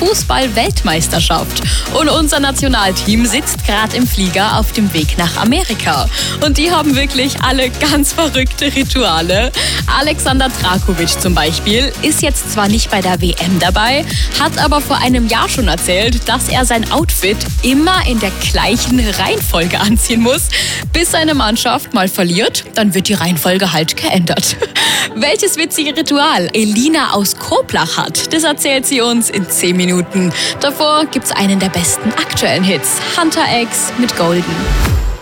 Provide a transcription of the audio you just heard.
Fußball-Weltmeisterschaft. Und unser Nationalteam sitzt gerade im Flieger auf dem Weg nach Amerika. Und die haben wirklich alle ganz verrückte Rituale. Alexander Drakovic zum Beispiel ist jetzt zwar nicht bei der WM dabei, hat aber vor einem Jahr schon erzählt, dass er sein Outfit immer in der gleichen Reihenfolge anziehen muss, bis seine Mannschaft mal verliert. Dann wird die Reihenfolge halt geändert. Welches witzige Ritual Elina aus Koblach hat, das erzählt sie uns in 10 Minuten. Davor gibt's einen der besten aktuellen Hits, Hunter X mit Golden.